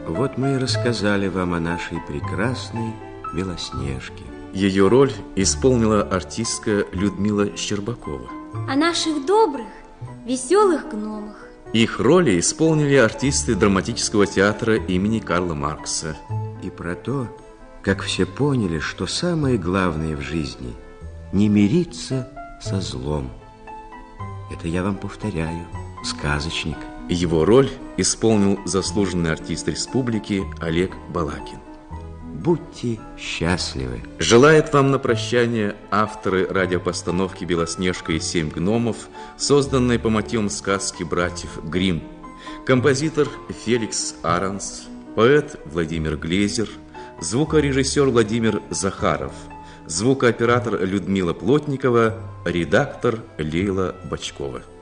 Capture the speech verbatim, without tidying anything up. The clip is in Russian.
Вот мы и рассказали вам о нашей прекрасной Белоснежке. Ее роль исполнила артистка Людмила Щербакова. О наших добрых, веселых гномах. Их роли исполнили артисты драматического театра имени Карла Маркса. И про то, как все поняли, что самое главное в жизни – не мириться со злом. Это я вам повторяю, сказочник. Его роль исполнил заслуженный артист республики Олег Балакин. Будьте счастливы. Желает вам на прощание авторы радиопостановки «Белоснежка и семь гномов», созданной по мотивам сказки братьев Гримм. Композитор Феликс Аранс, поэт Владимир Глезер, звукорежиссер Владимир Захаров, звукооператор Людмила Плотникова, редактор Лейла Бочкова.